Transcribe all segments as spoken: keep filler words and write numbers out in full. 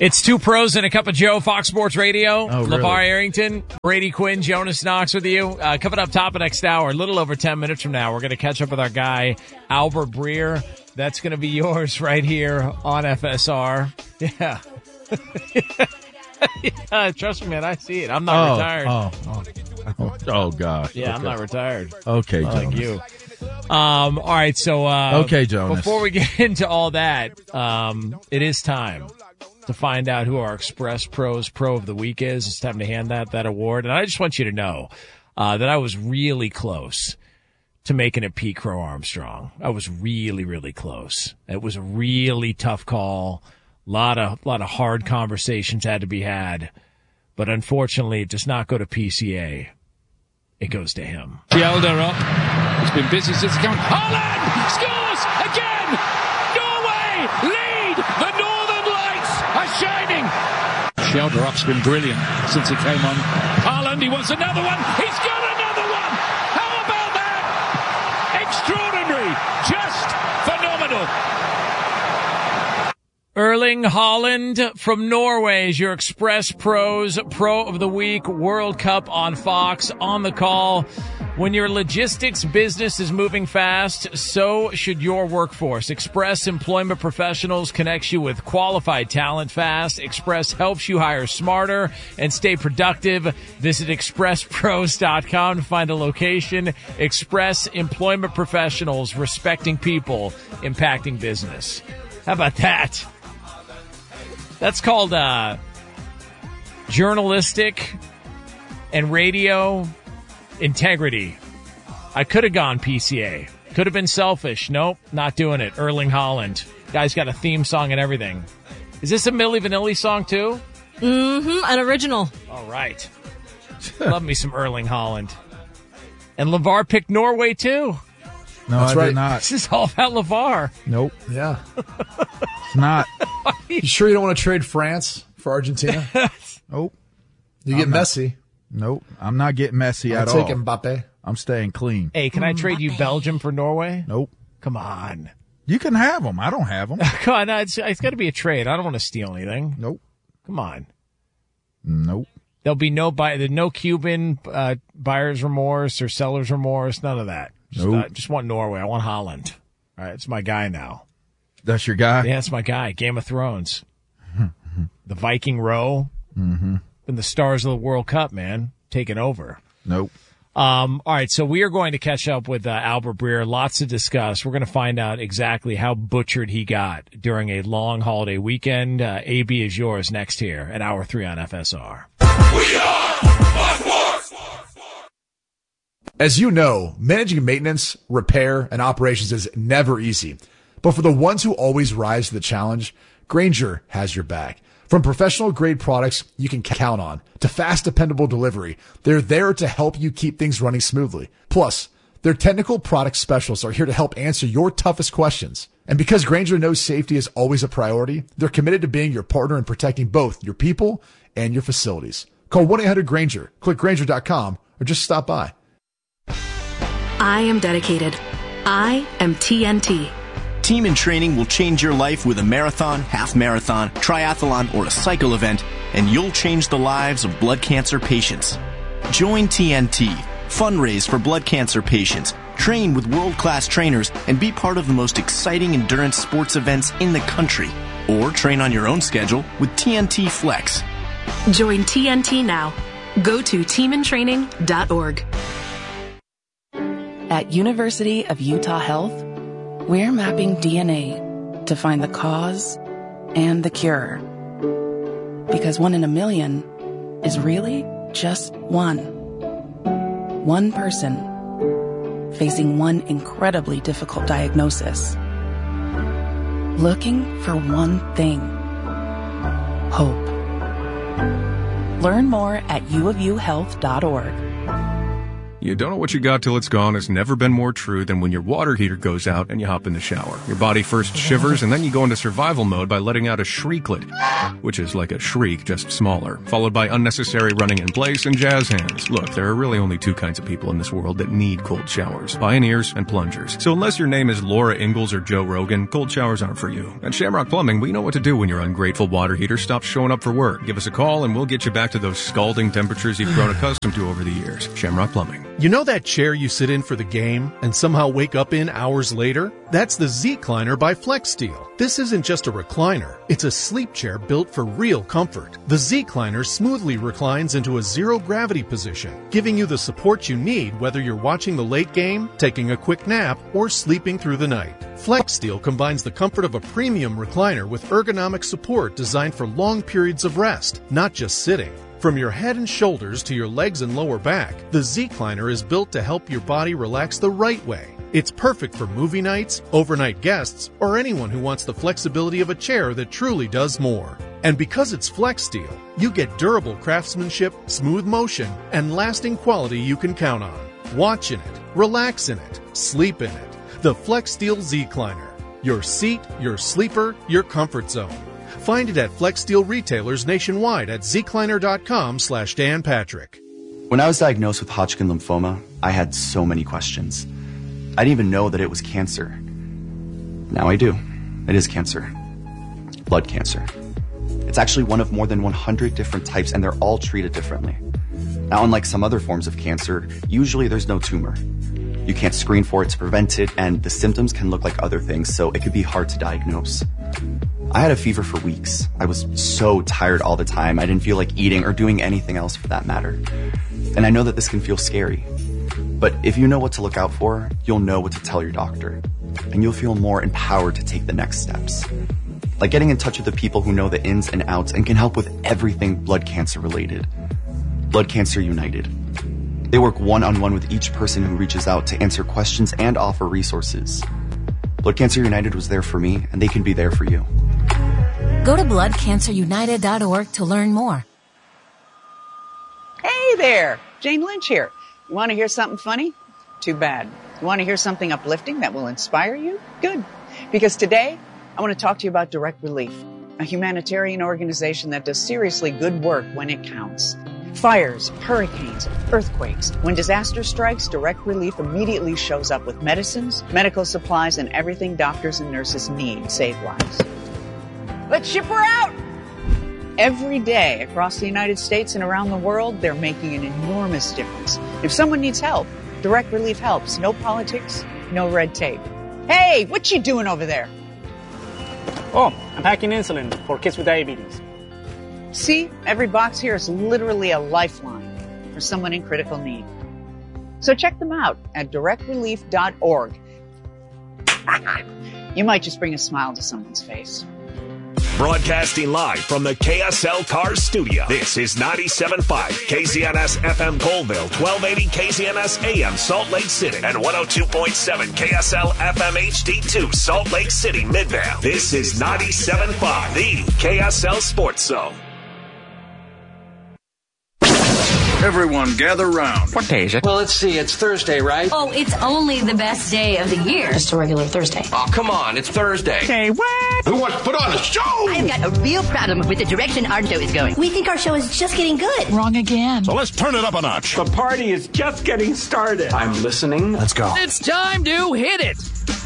It's Two Pros and a Cup of Joe, Fox Sports Radio. Oh, really? LeVar Arrington, Brady Quinn, Jonas Knox with you. Uh, coming up top of next hour, a little over ten minutes from now, we're going to catch up with our guy, Albert Breer. That's going to be yours right here on F S R. Yeah. yeah. Trust me, man, I see it. I'm not oh, retired. Oh, oh, oh, oh, gosh. Yeah, okay. I'm not retired. Okay, Jonas. Like you. Um, all right, so uh, okay, Jonas. Before we get into all that, um, it is time to find out who our Express Pros Pro of the Week is. It's time to hand that that award. And I just want you to know uh, that I was really close to making it Pete Crow Armstrong. I was really, really close. It was a really tough call. A lot of, lot of hard conversations had to be had. But unfortunately, it does not go to P C A. It goes to him. Fjellner up. It's been busy since he came. Haaland scores again! Norway lead! The Northern Lights are shining! Fjellner-up's been brilliant since he came on. Haaland, he wants another one! He's got another one! How about that? Extraordinary! Just phenomenal! Erling Haaland from Norway is your Express Pros Pro of the Week. World Cup on Fox. On the call. When your logistics business is moving fast, so should your workforce. Express Employment Professionals connects you with qualified talent fast. Express helps you hire smarter and stay productive. Visit express pros dot com to find a location. Express Employment Professionals, respecting people, impacting business. How about that? That's called uh, journalistic and radio integrity. I could have gone P C A. Could have been selfish. Nope, not doing it. Erling Haaland. Guy's got a theme song and everything. Is this a Milli Vanilli song too? Mm-hmm, an original. All right. Love me some Erling Haaland. And LeVar picked Norway too. No, That's I right. did not. This is all about LeVar. Nope. Yeah. It's not. You sure you don't want to trade France for Argentina? Nope. You get I'm not- Messi. Nope. I'm not getting messy I'll at take all. Mbappe. I'm staying clean. Hey, can I trade you Belgium for Norway? Nope. Come on. You can have them. I don't have them. Come on, it's, it's got to be a trade. I don't want to steal anything. Nope. Come on. Nope. There'll be no buy, there's no Cuban uh, buyer's remorse or seller's remorse. None of that. Just, Nope. uh, just want Norway. I want Holland. All right, it's my guy now. That's your guy? Yeah, it's my guy. Game of Thrones. The Viking Row. Mm-hmm. And the stars of the World Cup, man, taking over. Nope. Um, all right, so we are going to catch up with uh, Albert Breer. Lots to discuss. We're going to find out exactly how butchered he got during a long holiday weekend. Uh, A B is yours next here at Hour three on F S R. We are Fox Sports. As you know, managing maintenance, repair, and operations is never easy. But for the ones who always rise to the challenge, Grainger has your back. From professional-grade products you can count on to fast, dependable delivery, they're there to help you keep things running smoothly. Plus, their technical product specialists are here to help answer your toughest questions. And because Grainger knows safety is always a priority, they're committed to being your partner in protecting both your people and your facilities. Call one eight hundred Grainger, click Grainger dot com, or just stop by. I am dedicated. I am T N T. Team in Training will change your life with a marathon, half marathon, triathlon, or a cycle event, and you'll change the lives of blood cancer patients. Join T N T, fundraise for blood cancer patients, train with world-class trainers, and be part of the most exciting endurance sports events in the country. Or train on your own schedule with T N T Flex. Join T N T now. Go to team in training dot org. At University of Utah Health, we're mapping D N A to find the cause and the cure. Because one in a million is really just one. One person facing one incredibly difficult diagnosis. Looking for one thing. Hope. Learn more at u of u health dot org. You don't know what you got till it's gone has never been more true than when your water heater goes out and you hop in the shower. Your body first shivers and then you go into survival mode by letting out a shrieklet, which is like a shriek, just smaller, followed by unnecessary running in place and jazz hands. Look, there are really only two kinds of people in this world that need cold showers, pioneers and plungers. So unless your name is Laura Ingalls or Joe Rogan, cold showers aren't for you. At Shamrock Plumbing, we know what to do when your ungrateful water heater stops showing up for work. Give us a call and we'll get you back to those scalding temperatures you've grown accustomed to over the years. Shamrock Plumbing. You know that chair you sit in for the game and somehow wake up in hours later? That's the Z-Cliner by FlexSteel. This isn't just a recliner. It's a sleep chair built for real comfort. The Z-Cliner smoothly reclines into a zero-gravity position, giving you the support you need whether you're watching the late game, taking a quick nap, or sleeping through the night. FlexSteel combines the comfort of a premium recliner with ergonomic support designed for long periods of rest, not just sitting. From your head and shoulders to your legs and lower back, the Z-Cliner is built to help your body relax the right way. It's perfect for movie nights, overnight guests, or anyone who wants the flexibility of a chair that truly does more. And because it's FlexSteel, you get durable craftsmanship, smooth motion, and lasting quality you can count on. Watch in it, relax in it, sleep in it. The FlexSteel Z-Cliner. Your seat, your sleeper, your comfort zone. Find it at FlexSteel retailers nationwide at zcliner.com slash Dan Patrick. When I was diagnosed with Hodgkin lymphoma, I had so many questions. I didn't even know that it was cancer. Now I do. It is cancer. Blood cancer. It's actually one of more than one hundred different types, and they're all treated differently. Now, unlike some other forms of cancer, usually there's no tumor. You can't screen for it to prevent it, and the symptoms can look like other things, so it could be hard to diagnose. I had a fever for weeks. I was so tired all the time. I didn't feel like eating or doing anything else for that matter. And I know that this can feel scary. But if you know what to look out for, you'll know what to tell your doctor. And you'll feel more empowered to take the next steps. Like getting in touch with the people who know the ins and outs and can help with everything blood cancer related. Blood Cancer United. They work one-on-one with each person who reaches out to answer questions and offer resources. Blood Cancer United was there for me, and they can be there for you. Go to blood cancer united dot org to learn more. Hey there, Jane Lynch here. You want to hear something funny? Too bad. You want to hear something uplifting that will inspire you? Good. Because today, I want to talk to you about Direct Relief, a humanitarian organization that does seriously good work when it counts. Fires, hurricanes, earthquakes. When disaster strikes, Direct Relief immediately shows up with medicines, medical supplies, and everything doctors and nurses need to save lives. Let's ship her out! Every day across the United States and around the world, they're making an enormous difference. If someone needs help, Direct Relief helps. No politics, no red tape. Hey, what you doing over there? Oh, I'm packing insulin for kids with diabetes. See, every box here is literally a lifeline for someone in critical need. So check them out at direct relief dot org. You might just bring a smile to someone's face. Broadcasting live from the K S L Cars studio. This is ninety-seven point five K Z N S F M Colville, twelve eighty K Z N S A M Salt Lake City, and one oh two point seven K S L F M H D two Salt Lake City, Midvale. This is ninety-seven point five, the K S L Sports Zone. Everyone gather round. What day is it? Well, let's see. It's Thursday, right? Oh, it's only the best day of the year. Just a regular Thursday. Oh, come on. It's Thursday. Say what? Who wants to put on a show? I've got a real problem with the direction our show is going. We think our show is just getting good. Wrong again. So let's turn it up a notch. The party is just getting started. I'm listening. Let's go. It's time to hit it.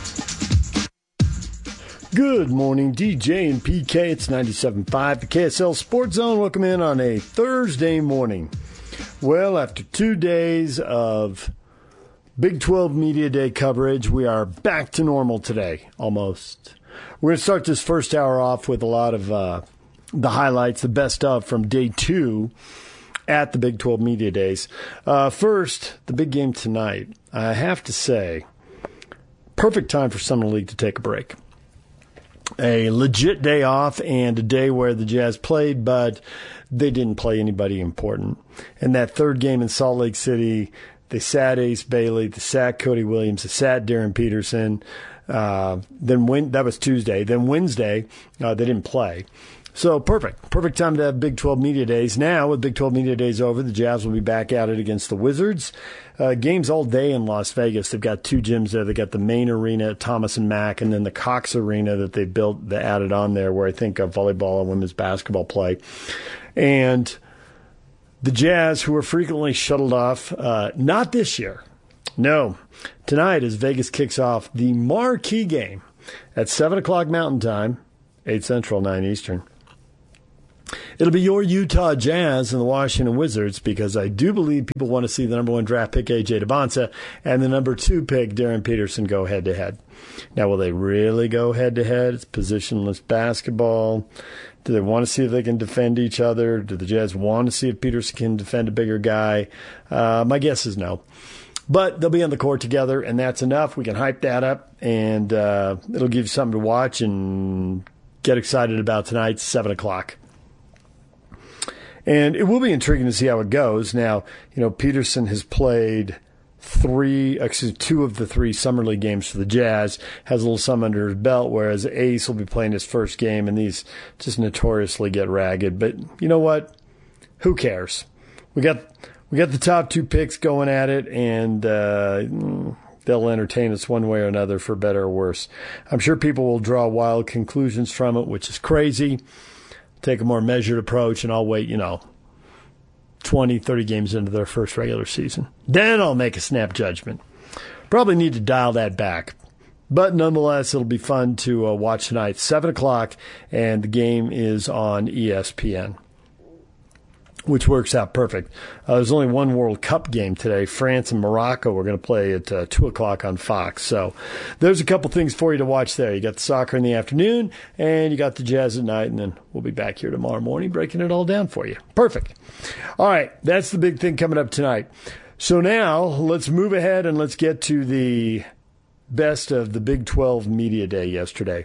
Good morning, D J and P K. It's ninety-seven point five, the K S L Sports Zone. Welcome in on a Thursday morning. Well, after two days of Big twelve Media Day coverage, we are back to normal today, almost. We're going to start this first hour off with a lot of uh, the highlights, the best of from day two at the Big twelve Media Days. Uh, first, the big game tonight. I have to say, perfect time for Summer League to take a break. A legit day off and a day where the Jazz played, but they didn't play anybody important. And that third game in Salt Lake City, they sat Ace Bailey, they sat Cody Williams, they sat Darren Peterson. Uh, then when, that was Tuesday. Then Wednesday, uh, they didn't play. So perfect. Perfect time to have Big twelve Media Days. Now, with Big twelve Media Days over, the Jazz will be back at it against the Wizards. Uh, games all day in Las Vegas. They've got two gyms there. They've got the main arena at Thomas and Mack, and then the Cox Arena that they built, that added on there, where I think uh, volleyball and women's basketball play. And the Jazz, who are frequently shuttled off, uh, not this year. No. Tonight, as Vegas kicks off the marquee game at seven o'clock Mountain Time, eight Central, nine Eastern. It'll be your Utah Jazz and the Washington Wizards, because I do believe people want to see the number one draft pick, A J Debonsa, and the number two pick, Darren Peterson, go head-to-head. Now, will they really go head-to-head? It's positionless basketball. Do they want to see if they can defend each other? Do the Jazz want to see if Peterson can defend a bigger guy? Uh, my guess is no. But they'll be on the court together, and that's enough. We can hype that up, and uh, it'll give you something to watch and get excited about tonight, seven o'clock. And it will be intriguing to see how it goes. Now, you know, Peterson has played three, actually two of the three Summer League games for the Jazz, has a little some under his belt, whereas Ace will be playing his first game, and these just notoriously get ragged. But you know what? Who cares? We got we got the top two picks going at it, and uh, they'll entertain us one way or another, for better or worse. I'm sure people will draw wild conclusions from it, which is crazy. Take a more measured approach, and I'll wait, you know, twenty, thirty games into their first regular season. Then I'll make a snap judgment. Probably need to dial that back. But nonetheless, it'll be fun to uh, watch tonight, seven o'clock, and the game is on E S P N, which works out perfect. Uh, there's only one World Cup game today. France and Morocco are going to play at uh, two o'clock on Fox. So there's a couple things for you to watch there. You got the soccer in the afternoon, and you got the Jazz at night, and then we'll be back here tomorrow morning breaking it all down for you. Perfect. All right, that's the big thing coming up tonight. So now let's move ahead and let's get to the best of the Big twelve Media Day yesterday.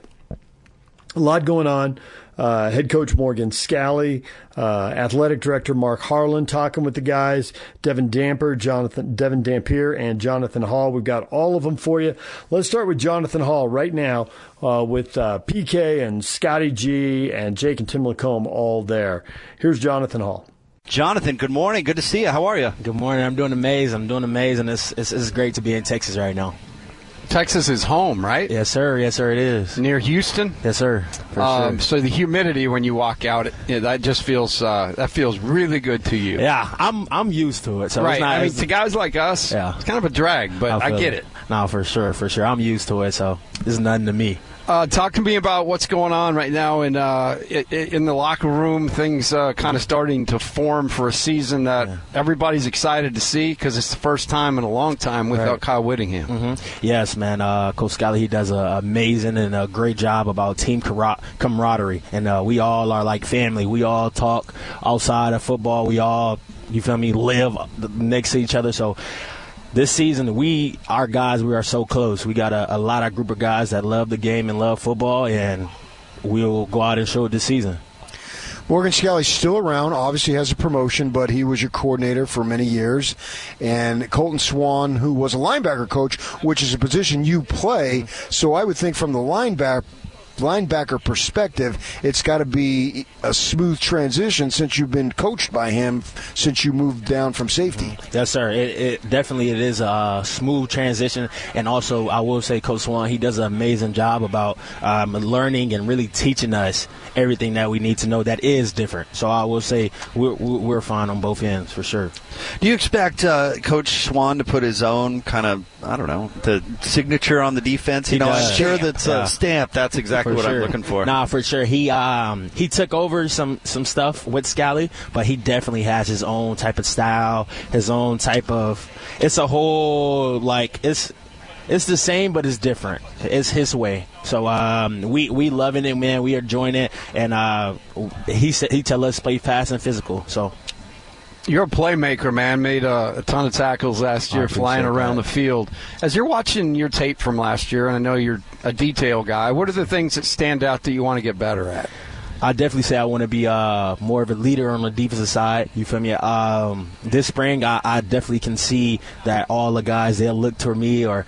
A lot going on. Uh, head coach Morgan Scalley, uh, athletic director Mark Harlan talking with the guys, Devin Dampier, Jonathan, Devin Dampier, and Jonathan Hall. We've got all of them for you. Let's start with Jonathan Hall right now, uh, with uh, P K and Scotty G and Jake and Tim Lacombe all there. Here's Jonathan Hall. Jonathan, good morning. Good to see you. How are you? Good morning. I'm doing amazing. I'm doing amazing. It's, it's, it's great to be in Texas right now. Texas is home, right? Yes, sir. Yes, sir, it is. Near Houston? Yes, sir. For um, sure. So the humidity when you walk out, it, yeah, that just feels uh, that feels really good to you. Yeah, I'm I'm used to it. So right. It's not, I mean, it's, to guys like us, yeah. It's kind of a drag, but I, I get it. it. No, for sure, for sure. I'm used to it, so it's nothing to me. Uh, talk to me about what's going on right now in uh, in the locker room. Things uh, kind of starting to form for a season that yeah. everybody's excited to see because it's the first time in a long time without right. Kyle Whittingham. Mm-hmm. Yes, man. Uh, Coach Scalley, he does an amazing and a great job about team camaraderie, and uh, we all are like family. We all talk outside of football. We all, you feel me, live next to each other. So. This season, we, our guys, we are so close. We got a, a lot of group of guys that love the game and love football, and we'll go out and show it this season. Morgan Scalley's still around, obviously has a promotion, but he was your coordinator for many years. And Colton Swan, who was a linebacker coach, which is a position you play. So I would think from the linebacker linebacker perspective, it's got to be a smooth transition since you've been coached by him since you moved down from safety. Yes, sir. It, it definitely it is a smooth transition, and also I will say Coach Swan, he does an amazing job about um, learning and really teaching us everything that we need to know that is different. So I will say we're, we're fine on both ends for sure. Do you expect uh, Coach Swan to put his own kind of, I don't know, the signature on the defense? You He know, does. I'm sure that's Yeah. a stamp. That's exactly For what sure. I'm looking for. Nah, for sure. He um he took over some some stuff with Scalley, but he definitely has his own type of style, his own type of. It's a whole like it's it's the same, but it's different. It's his way. So um we we loving it, man. We are enjoying it, and uh he said he tell us play fast and physical. So. You're a playmaker, man. Made a, a ton of tackles last year, flying around that. the field. As you're watching your tape from last year, and I know you're a detail guy, what are the things that stand out that you want to get better at? I definitely say I want to be uh, more of a leader on the defensive side. You feel me? Um, this spring, I, I definitely can see that all the guys, they'll look toward me or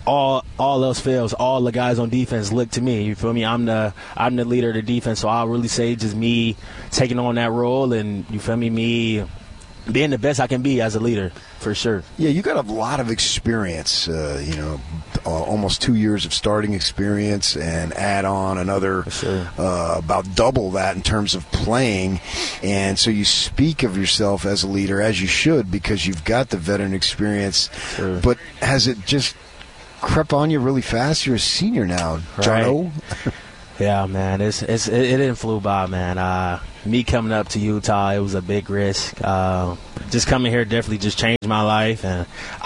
all all else fails, all the guys on defense look to me. You feel me? I'm the I'm the leader of the defense, so I'll really say just me taking on that role, and you feel me, me being the best I can be as a leader, for sure. Yeah, you got a lot of experience, uh, you know, uh, almost two years of starting experience, and add on another sure. uh, about double that in terms of playing. And so you speak of yourself as a leader, as you should, because you've got the veteran experience. Sure. But has it just crept on you really fast? You're a senior now, John. Right. Yeah, man, it's it's it, it didn't flew by, man. Uh, me coming up to Utah, it was a big risk. Uh, just coming here definitely just changed my life, and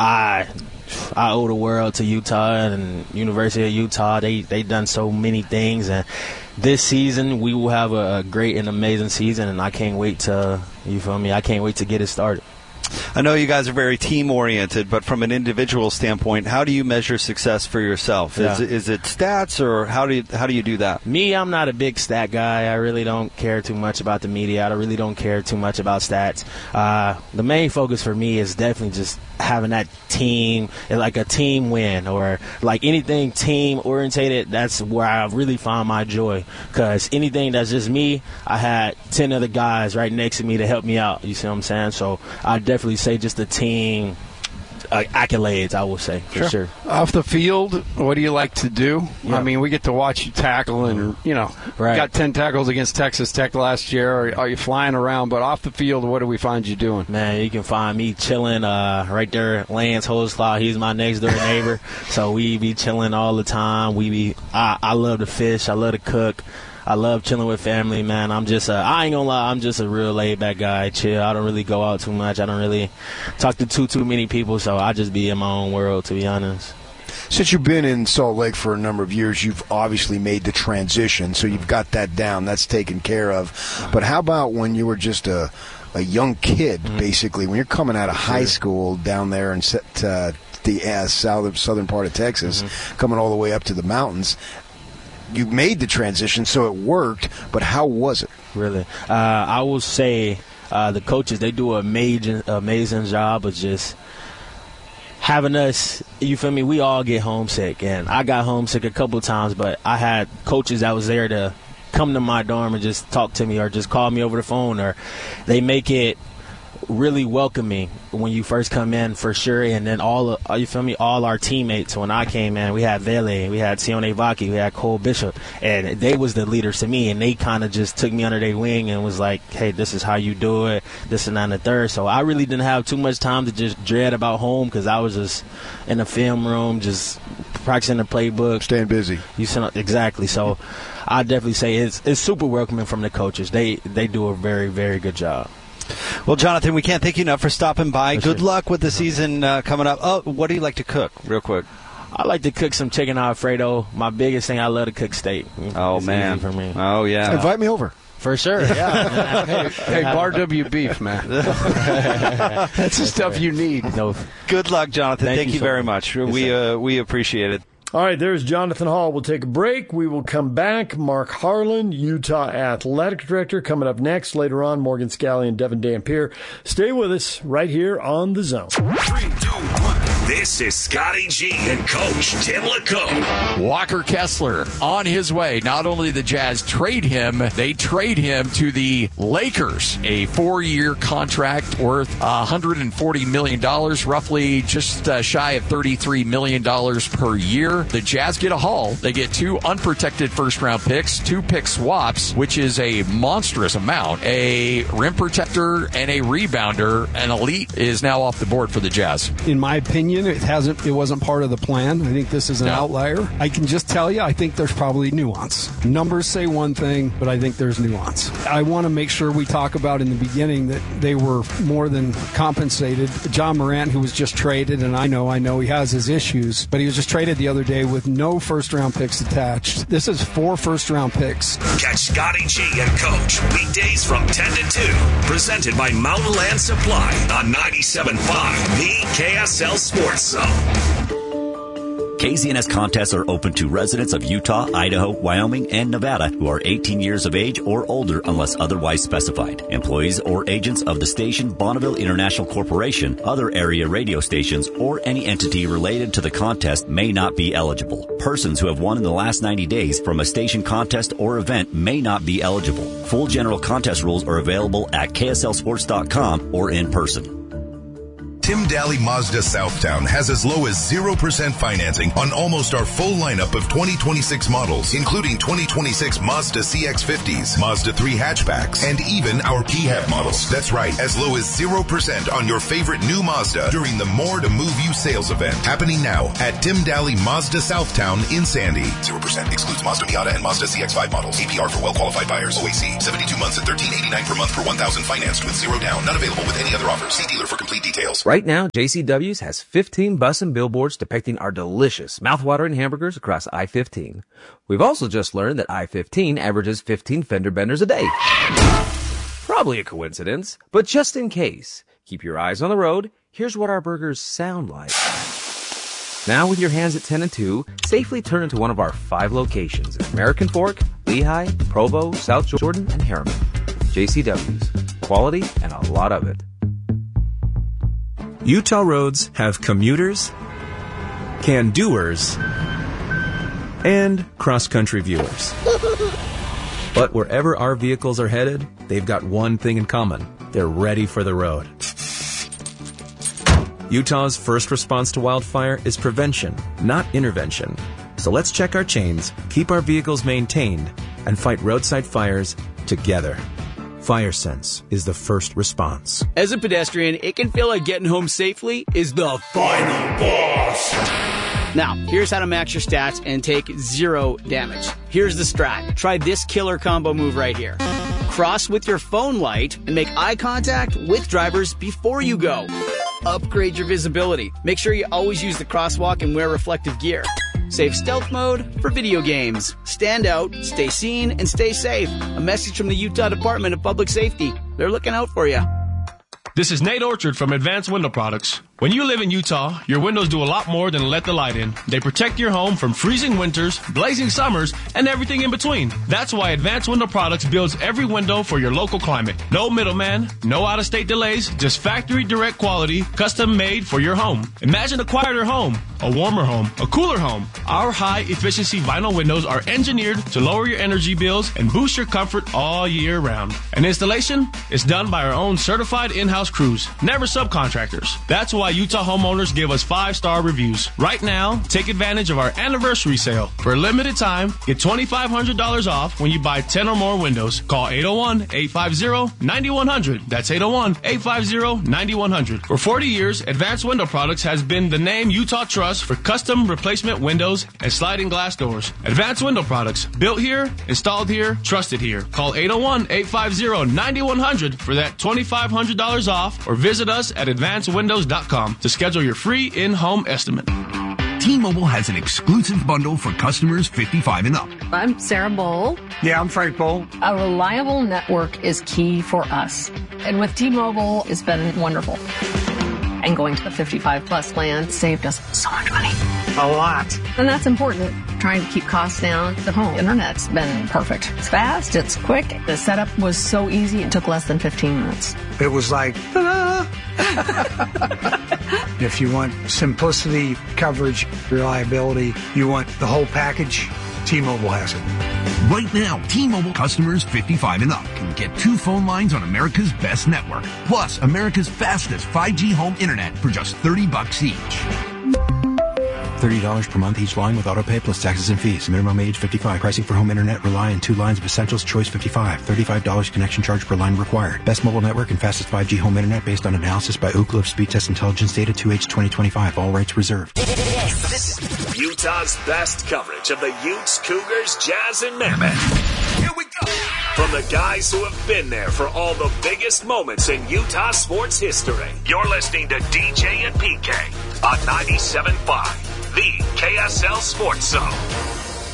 I I owe the world to Utah and University of Utah. They they done so many things, and this season we will have a, a great and amazing season, and I can't wait to you feel me. I can't wait to get it started. I know you guys are very team-oriented, but from an individual standpoint, how do you measure success for yourself? Yeah. Is, it, is it stats, or how do you, how do you do that? Me, I'm not a big stat guy. I really don't care too much about the media. I really don't care too much about stats. Uh, the main focus for me is definitely just having that team, like a team win, or like anything team-orientated. That's where I really find my joy, because anything that's just me, I had ten other guys right next to me to help me out. You see what I'm saying? So I definitely say just the team uh, accolades, I will say, for sure. sure. Off the field, what do you like to do? Yeah. I mean, we get to watch you tackle, and, you know, right. you got ten tackles against Texas Tech last year. Are, are you flying around? But off the field, what do we find you doing? Man, you can find me chilling uh, right there at Lance Holzclaw. He's my next-door neighbor, so we be chilling all the time. We be. I, I love to fish. I love to cook. I love chilling with family, man. I'm just a, I ain't gonna lie, I'm just a real laid-back guy. Chill. I don't really go out too much. I don't really talk to too, too many people, so I just be in my own world, to be honest. Since you've been in Salt Lake for a number of years, you've obviously made the transition, so you've got that down. That's taken care of. But how about when you were just a, a young kid, mm-hmm. basically, when you're coming out of high school down there in uh, the uh, southern, southern part of Texas, mm-hmm. coming all the way up to the mountains? You made the transition, so it worked, but how was it? Really? Uh, I will say uh, the coaches, they do an amazing, amazing job of just having us, you feel me, we all get homesick, and I got homesick a couple of times, but I had coaches that was there to come to my dorm and just talk to me or just call me over the phone, or they make it really welcoming when you first come in, for sure. And then all of, you feel me, all our teammates, when I came in, we had Vele, we had Sione Vaki, we had Cole Bishop, and they was the leaders to me, and they kind of just took me under their wing and was like, hey, this is how you do it, this and that and the third. So I really didn't have too much time to just dread about home, because I was just in the film room just practicing the playbook, staying busy. You said exactly. So I definitely say it's it's super welcoming from the coaches. They they do a very, very good job. Well, Jonathan, we can't thank you enough for stopping by. For Good sure. luck with the season uh, coming up. Oh, what do you like to cook, real quick? I like to cook some chicken Alfredo. My biggest thing, I love to cook steak. Oh, it's man. easy for me. Oh, yeah. Invite me over. For sure, yeah. hey, hey, Bar W beef, man. That's the stuff you need. No. Good luck, Jonathan. Thank Thank, you you so very much. much. Yes, we sir. uh, we appreciate it. All right, there's Jonathan Hall. We'll take a break. We will come back. Mark Harlan, Utah Athletic Director, coming up next. Later on, Morgan Scalley and Devin Dampier. Stay with us right here on The Zone. Three, two, one. This is Scotty G and Coach Tim LeCombe. Walker Kessler on his way. Not only the Jazz trade him, they trade him to the Lakers. A four-year contract worth one hundred forty million dollars, roughly just uh, shy of thirty-three million dollars per year. The Jazz get a haul. They get two unprotected first-round picks, two pick swaps, which is a monstrous amount, a rim protector, and a rebounder. An elite is now off the board for the Jazz. In my opinion, it hasn't. It wasn't part of the plan. I think this is an No. outlier. I can just tell you, I think there's probably nuance. Numbers say one thing, but I think there's nuance. I want to make sure we talk about in the beginning that they were more than compensated. John Morant, who was just traded, and I know, I know he has his issues, but he was just traded the other day with no first-round picks attached. This is four first-round picks. Catch Scotty G and Coach weekdays from ten to two. Presented by Mountain Land Supply on ninety-seven point five, the K S L Sports Zone. K Z N S contests are open to residents of Utah, Idaho, Wyoming, and Nevada who are eighteen years of age or older unless otherwise specified. Employees or agents of the station Bonneville International Corporation, other area radio stations, or any entity related to the contest may not be eligible. Persons who have won in the last ninety days from a station contest or event may not be eligible. Full general contest rules are available at K S L sports dot com or in person. Tim Daly Mazda Southtown has as low as zero percent financing on almost our full lineup of twenty twenty-six models, including twenty twenty-six Mazda C X fifties, Mazda three hatchbacks, and even our P HEV models. That's right, as low as zero percent on your favorite new Mazda during the More to Move You sales event, happening now at Tim Daly Mazda Southtown in Sandy. zero percent excludes Mazda Miata and Mazda C X five models. A P R for well-qualified buyers. O A C, seventy-two months at thirteen eighty-nine per month per one thousand financed with zero down. Not available with any other offer. See dealer for complete details. Right now, J C W's has fifteen bus and billboards depicting our delicious, mouth-watering hamburgers across I fifteen. We've also just learned that I fifteen averages fifteen fender benders a day. Probably a coincidence, but just in case, keep your eyes on the road. Here's what our burgers sound like. Now with your hands at ten and two, safely turn into one of our five locations in American Fork, Lehigh, Provo, South Jordan, and Harriman. J C W's. Quality and a lot of it. Utah roads have commuters, can-doers, and cross-country viewers. But wherever our vehicles are headed, they've got one thing in common. They're ready for the road. Utah's first response to wildfire is prevention, not intervention. So let's check our chains, keep our vehicles maintained, and fight roadside fires together. FireSense is the first response. As a pedestrian, it can feel like getting home safely is the final boss. Now, here's how to max your stats and take zero damage. Here's the strat. Try this killer combo move right here. Cross with your phone light and make eye contact with drivers before you go. Upgrade your visibility. Make sure you always use the crosswalk and wear reflective gear. Save stealth mode for video games. Stand out, stay seen, and stay safe. A message from the Utah Department of Public Safety. They're looking out for you. This is Nate Orchard from Advanced Window Products. When you live in Utah, your windows do a lot more than let the light in. They protect your home from freezing winters, blazing summers, and everything in between. That's why Advanced Window Products builds every window for your local climate. No middleman, no out-of-state delays, just factory direct quality, custom made for your home. Imagine a quieter home, a warmer home, a cooler home. Our high-efficiency vinyl windows are engineered to lower your energy bills and boost your comfort all year round. And installation is done by our own certified in-house crews, never subcontractors. That's why Utah homeowners give us five-star reviews. Right now, take advantage of our anniversary sale. For a limited time, get twenty-five hundred dollars off when you buy ten or more windows. Call eight oh one, eight five zero, nine one zero zero. That's eight oh one, eight five zero, nine one zero zero. For forty years, Advanced Window Products has been the name Utah trusts for custom replacement windows and sliding glass doors. Advanced Window Products, built here, installed here, trusted here. Call eight oh one, eight five zero, nine one zero zero for that twenty-five hundred dollars off or visit us at advanced windows dot com to schedule your free in-home estimate. T-Mobile has an exclusive bundle for customers fifty-five and up. I'm Sarah Bowl. Yeah, I'm Frank Bowl. A reliable network is key for us. And with T-Mobile, it's been wonderful. And going to the fifty-five plus plan saved us so much money. A lot. And that's important. Trying to keep costs down. The home internet's been perfect. It's fast, it's quick. The setup was so easy, it took less than fifteen minutes. It was like, ta-da! If you want simplicity, coverage, reliability, you want the whole package, T-Mobile has it. Right now, T-Mobile customers fifty-five and up can get two phone lines on America's best network, plus America's fastest five G home internet for just thirty bucks each. thirty dollars per month each line with autopay plus taxes and fees. Minimum age fifty-five. Pricing for home internet rely on two lines of Essentials Choice fifty-five. thirty-five dollars connection charge per line required. Best mobile network and fastest five G home internet based on analysis by Ookla of Speed Test Intelligence Data two H twenty twenty-five. All rights reserved. This is Utah's best coverage of the Utes, Cougars, Jazz, and Mammoth. Here we go. From the guys who have been there for all the biggest moments in Utah sports history. You're listening to D J and P K on ninety-seven point five, the K S L Sports Zone.